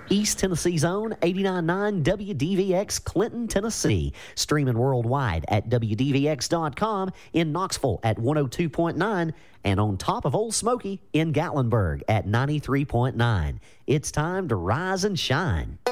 East Tennessee's own 89.9 WDVX Clinton, Tennessee. Streaming worldwide at WDVX.com, in Knoxville at 102.9, and on top of Old Smoky in Gatlinburg at 93.9. It's time to rise and shine.